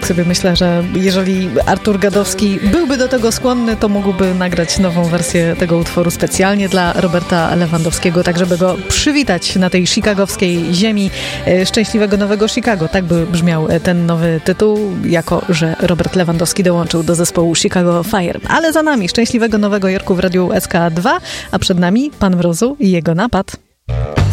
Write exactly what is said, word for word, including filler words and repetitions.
tak sobie myślę, że jeżeli Artur Gadowski byłby do tego skłonny, to mógłby nagrać nową wersję tego utworu specjalnie dla Roberta Lewandowskiego, tak żeby go przywitać na tej chicagowskiej ziemi. Szczęśliwego Nowego Chicago. Tak by brzmiał ten nowy tytuł, jako że Robert Lewandowski dołączył do zespołu Chicago Fire. Ale za nami Szczęśliwego Nowego Jorku w Radiu S K dwa, a przed nami Pan Mrozu i jego napad.